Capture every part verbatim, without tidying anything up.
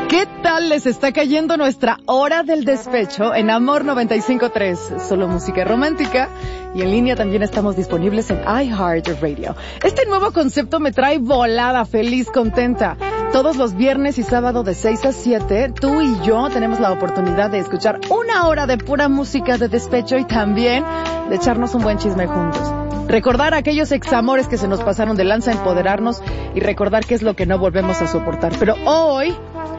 ¿Qué tal les está cayendo nuestra hora del despecho en Amor noventa y cinco punto tres? Solo música romántica. Y en línea también estamos disponibles en iHeartRadio. Este nuevo concepto me trae volada, feliz, contenta. Todos los viernes y sábado de seis a siete, tú y yo tenemos la oportunidad de escuchar una hora de pura música de despecho y también de echarnos un buen chisme juntos. Recordar aquellos examores que se nos pasaron de lanza, empoderarnos y recordar qué es lo que no volvemos a soportar. Pero hoy,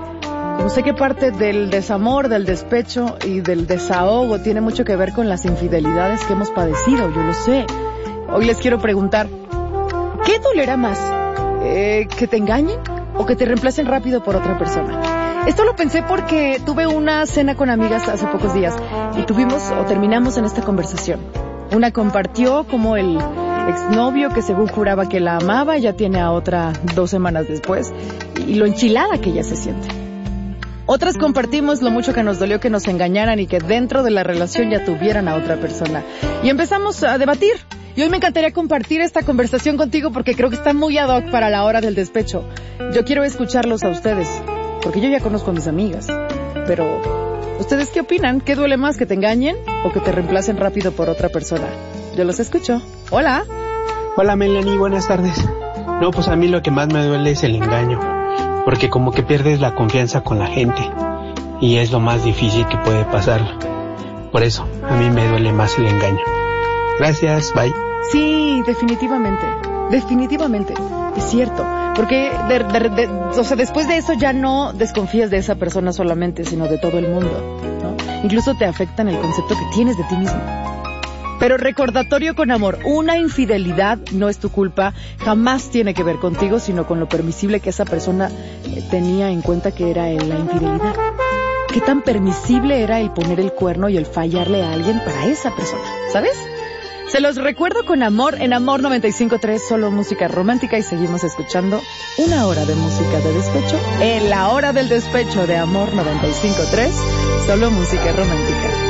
no sé qué parte del desamor, del despecho y del desahogo tiene mucho que ver con las infidelidades que hemos padecido, yo lo sé. Hoy les quiero preguntar, ¿qué dolerá más? Eh, ¿Que te engañen o que te reemplacen rápido por otra persona? Esto lo pensé porque tuve una cena con amigas hace pocos días y tuvimos o terminamos en esta conversación. Una compartió como el exnovio que según juraba que la amaba ya tiene a otra dos semanas después y lo enchilada que ella se siente. Otras compartimos lo mucho que nos dolió que nos engañaran y que dentro de la relación ya tuvieran a otra persona. Y empezamos a debatir. Y hoy me encantaría compartir esta conversación contigo porque creo que está muy ad hoc para la hora del despecho. Yo quiero escucharlos a ustedes, porque yo ya conozco a mis amigas. Pero, ¿ustedes qué opinan? ¿Qué duele más, que te engañen o que te reemplacen rápido por otra persona? Yo los escucho. Hola. Hola Melanie, buenas tardes. No, pues a mí lo que más me duele es el engaño. Porque como que pierdes la confianza con la gente. Y es lo más difícil que puede pasar. Por eso, a mí me duele más el engaño. Gracias, bye. Sí, definitivamente. Definitivamente. Es cierto. Porque de, de, de, o sea, después de eso ya no desconfías de esa persona solamente, sino de todo el mundo, ¿no? Incluso te afecta en el concepto que tienes de ti mismo. Pero recordatorio con amor, una infidelidad no es tu culpa, jamás tiene que ver contigo, sino con lo permisible que esa persona tenía en cuenta que era la infidelidad. ¿Qué tan permisible era el poner el cuerno y el fallarle a alguien para esa persona? ¿Sabes? Se los recuerdo con amor en Amor noventa y cinco punto tres, solo música romántica, y seguimos escuchando una hora de música de despecho en la hora del despecho de Amor noventa y cinco punto tres, solo música romántica.